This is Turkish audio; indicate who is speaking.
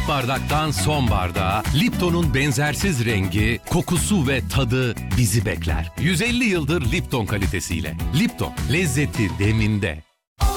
Speaker 1: İlk bardaktan son bardağa Lipton'un benzersiz rengi, kokusu ve tadı bizi bekler. 150 yıldır Lipton kalitesiyle. Lipton, lezzeti deminde.